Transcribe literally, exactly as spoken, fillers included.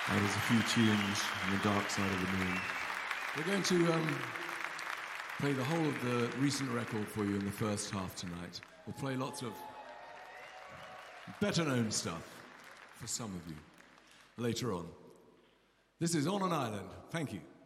Uh, there's a few tunes on the dark side of the moon. We're going to um, play the whole of the recent record for you in the first half tonight. We'll play lots of better-known stuff for some of you later on. This is On an Island. Thank you.